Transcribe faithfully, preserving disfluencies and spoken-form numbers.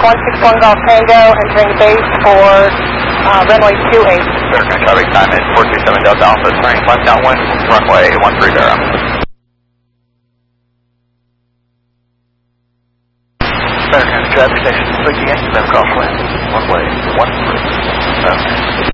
one six one Golf Tango, entering base for uh, runway two eight. Clear traffic time is four two seven Delta Alpha, turning left downwind, runway one three zero. Clear traffic station three G S, Golf Wind, runway one three zero.